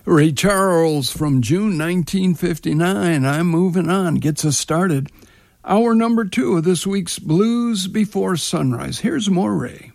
Ray Charles from June 1959, I'm Moving On, gets us started. Hour number 2 of this week's Blues Before Sunrise. Here's more Ray.